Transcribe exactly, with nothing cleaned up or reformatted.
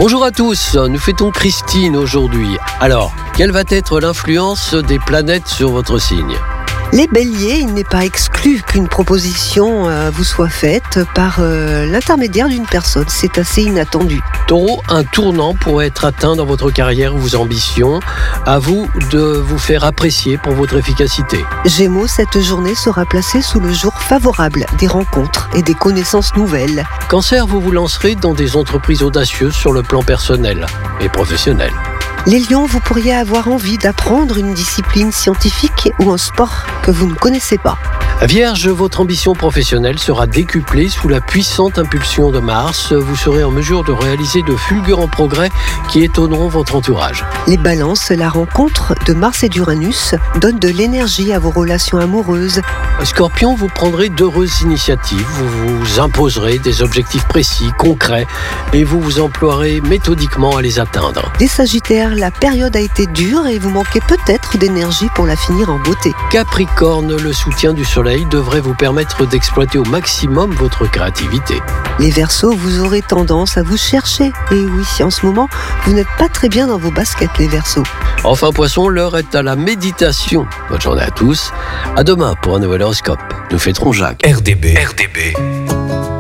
Bonjour à tous, nous fêtons Christine aujourd'hui. Alors, quelle va être l'influence des planètes sur votre signe ? Les béliers, il n'est pas exclu qu'une proposition euh, vous soit faite par euh, l'intermédiaire d'une personne. C'est assez inattendu. Taureau, un tournant pourrait être atteint dans votre carrière ou vos ambitions. À vous de vous faire apprécier pour votre efficacité. Gémeaux, cette journée sera placée sous le jour favorable des rencontres et des connaissances nouvelles. Cancer, vous vous lancerez dans des entreprises audacieuses sur le plan personnel et professionnel. Les lions, vous pourriez avoir envie d'apprendre une discipline scientifique ou un sport que vous ne connaissez pas. Vierge, votre ambition professionnelle sera décuplée sous la puissante impulsion de Mars. Vous serez en mesure de réaliser de fulgurants progrès qui étonneront votre entourage. Les balances, la rencontre de Mars et d'Uranus donne de l'énergie à vos relations amoureuses. Scorpion, vous prendrez d'heureuses initiatives. Vous vous imposerez des objectifs précis, concrets, et vous vous emploierez méthodiquement à les atteindre. Les Sagittaires, la période a été dure et vous manquez peut-être d'énergie pour la finir en beauté. Capricorne, le soutien du soleil devrait vous permettre d'exploiter au maximum votre créativité. Les Verseaux, vous aurez tendance à vous chercher. Et oui, en ce moment, vous n'êtes pas très bien dans vos baskets, les Verseaux. Enfin, Poissons, l'heure est à la méditation. Bonne journée à tous. À demain pour un nouvel horoscope. Nous fêterons Jacques. R D B. R D B.